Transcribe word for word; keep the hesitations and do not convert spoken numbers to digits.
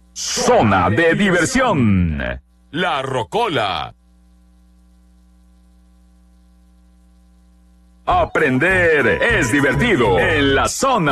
Zona de diversión. La Rocola. Aprender es divertido en la zona